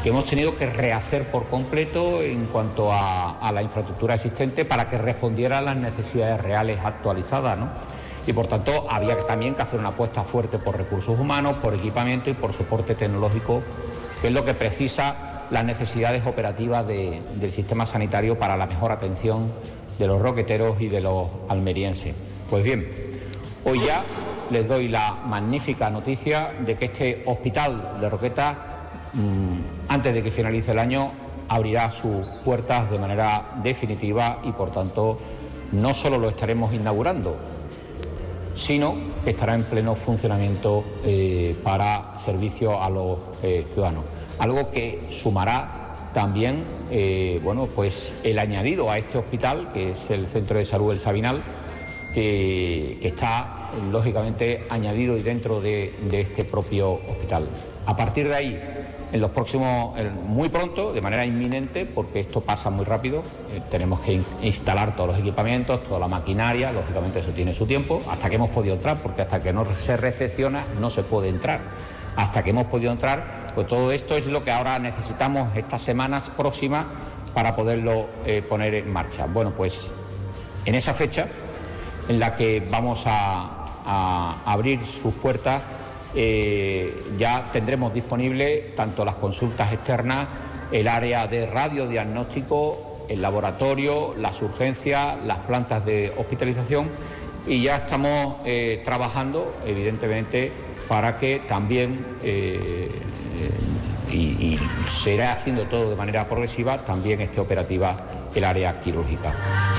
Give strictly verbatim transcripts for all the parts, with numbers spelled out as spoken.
que hemos tenido que rehacer por completo en cuanto a, a la infraestructura existente para que respondiera a las necesidades reales actualizadas, ¿no? Y por tanto había también que hacer una apuesta fuerte por recursos humanos, por equipamiento y por soporte tecnológico, que es lo que precisa las necesidades operativas de, del sistema sanitario para la mejor atención de los roqueteros y de los almerienses. Pues bien, hoy ya les doy la magnífica noticia de que este hospital de Roquetas, mmm, antes de que finalice el año, abrirá sus puertas de manera definitiva y, por tanto, no solo lo estaremos inaugurando, sino que estará en pleno funcionamiento eh, para servicio a los eh, ciudadanos. Algo que sumará también eh, bueno, pues el añadido a este hospital, que es el Centro de Salud El Sabinal, que, que está lógicamente añadido y dentro de, de este propio hospital. A partir de ahí, en los próximos, muy pronto, de manera inminente, porque esto pasa muy rápido, eh, tenemos que in instalar todos los equipamientos, toda la maquinaria, lógicamente eso tiene su tiempo, hasta que hemos podido entrar, porque hasta que no se recepciona no se puede entrar. Hasta que hemos podido entrar, pues todo esto es lo que ahora necesitamos estas semanas próximas para poderlo eh, poner en marcha. Bueno, pues en esa fecha en la que vamos a, a abrir sus puertas, Eh, ya tendremos disponible tanto las consultas externas, el área de radiodiagnóstico, el laboratorio, las urgencias, las plantas de hospitalización, y ya estamos eh, trabajando, evidentemente, para que también, eh, eh, y, y se irá haciendo todo de manera progresiva, también esté operativa el área quirúrgica.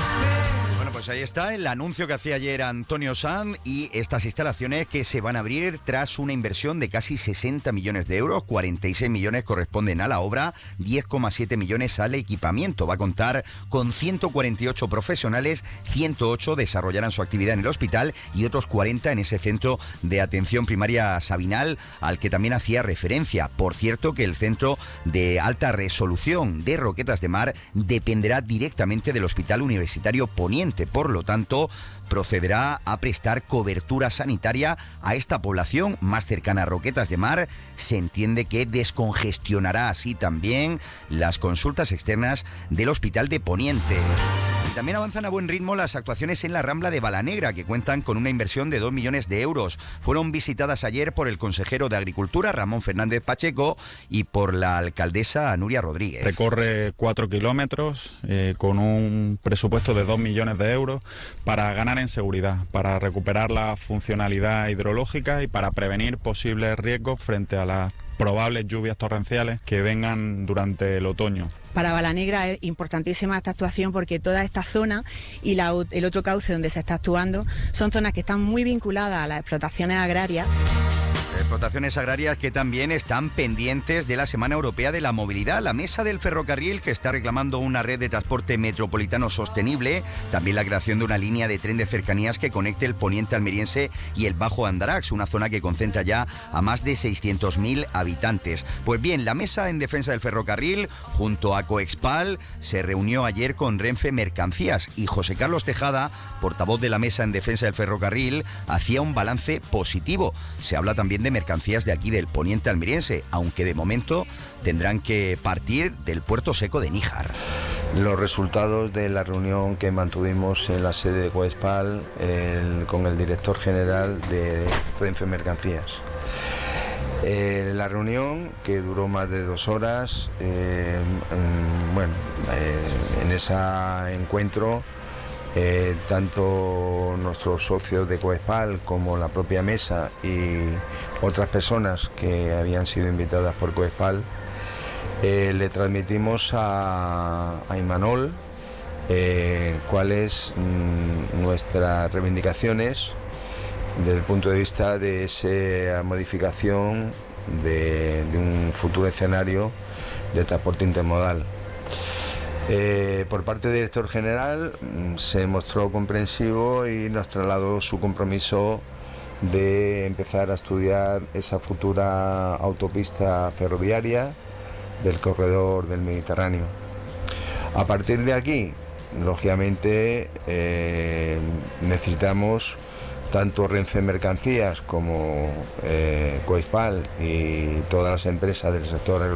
Pues ahí está el anuncio que hacía ayer Antonio Sanz y estas instalaciones que se van a abrir tras una inversión de casi sesenta millones de euros, cuarenta y seis millones corresponden a la obra, diez coma siete millones al equipamiento. Va a contar con ciento cuarenta y ocho profesionales, ciento ocho desarrollarán su actividad en el hospital y otros cuarenta en ese centro de atención primaria Sabinal, al que también hacía referencia. Por cierto, que el centro de alta resolución de Roquetas de Mar dependerá directamente del Hospital Universitario Poniente. Por lo tanto, procederá a prestar cobertura sanitaria a esta población más cercana a Roquetas de Mar. Se entiende que descongestionará así también las consultas externas del Hospital de Poniente. Y también avanzan a buen ritmo las actuaciones en la Rambla de Balanegra, que cuentan con una inversión de dos millones de euros. Fueron visitadas ayer por el consejero de Agricultura, Ramón Fernández Pacheco, y por la alcaldesa Nuria Rodríguez. Recorre cuatro kilómetros eh, con un presupuesto de dos millones de euros para ganar en seguridad, para recuperar la funcionalidad hidrológica y para prevenir posibles riesgos frente a las probables lluvias torrenciales que vengan durante el otoño. Para Balanegra es importantísima esta actuación porque toda esta zona y la, el otro cauce donde se está actuando son zonas que están muy vinculadas a las explotaciones agrarias. Explotaciones agrarias que también están pendientes de la Semana Europea de la Movilidad. La Mesa del Ferrocarril, que está reclamando una red de transporte metropolitano sostenible, también la creación de una línea de tren de cercanías que conecte el poniente almeriense y el Bajo Andarax, una zona que concentra ya a más de seiscientos mil habitantes. Pues bien, la Mesa en Defensa del Ferrocarril, junto a Coexpal, se reunió ayer con Renfe Mercancías y José Carlos Tejada, portavoz de la Mesa en Defensa del Ferrocarril, hacía un balance positivo. Se habla también de mercancías de aquí del poniente almeriense, aunque de momento tendrán que partir del puerto seco de Níjar. Los resultados de la reunión que mantuvimos en la sede de Coexpal el, con el director general de Renfe Mercancías. Eh, la reunión, que duró más de dos horas, eh, en, bueno, eh, en ese encuentro Eh, tanto nuestros socios de Coexpal como la propia mesa y otras personas que habían sido invitadas por Coexpal, eh, le transmitimos a, a Imanol eh, cuáles mm, nuestras reivindicaciones desde el punto de vista de esa modificación de, de un futuro escenario de transporte intermodal. Eh, por parte del director general se mostró comprensivo y nos trasladó su compromiso de empezar a estudiar esa futura autopista ferroviaria del corredor del Mediterráneo. A partir de aquí, lógicamente, eh, necesitamos tanto Renfe Mercancías como eh, Coexpal y todas las empresas del sector